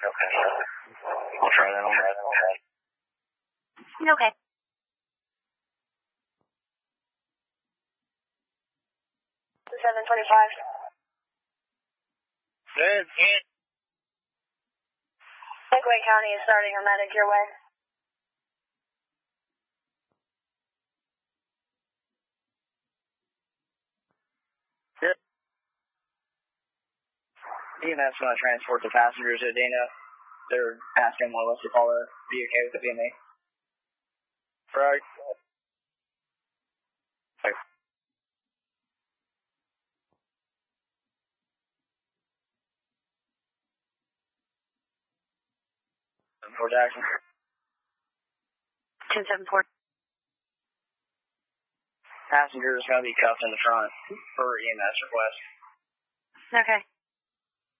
I'll try that on. Okay. $725. Good. Pickaway County is starting a medic your way. Good. EMS going to transport the passengers to Dana. They're asking one of us to call her. Be okay with the PMA? Right. Fort Jackson. 274. Passenger is going to be cuffed in the front for EMS request. Okay.